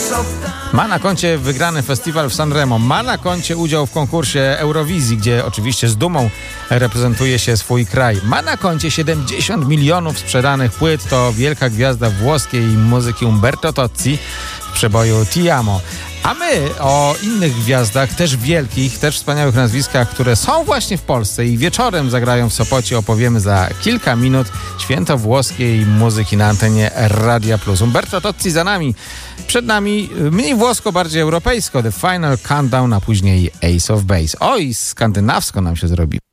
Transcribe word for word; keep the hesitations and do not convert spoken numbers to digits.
Ma na koncie wygrany festiwal w Sanremo, ma na koncie udział w konkursie Eurowizji, gdzie oczywiście z dumą reprezentuje się swój kraj. Ma na koncie siedemdziesiąt milionów sprzedanych płyt, to wielka gwiazda włoskiej muzyki Umberto Tozzi w przeboju Ti Amo. A my o innych gwiazdach, też wielkich, też wspaniałych nazwiskach, które są właśnie w Polsce i wieczorem zagrają w Sopocie, opowiemy za kilka minut. Święto włoskiej muzyki na antenie Radia Plus. Umberto Tozzi za nami. Przed nami mniej włosko, bardziej europejsko. The Final Countdown, a później Ace of Base. Oj, skandynawsko nam się zrobi.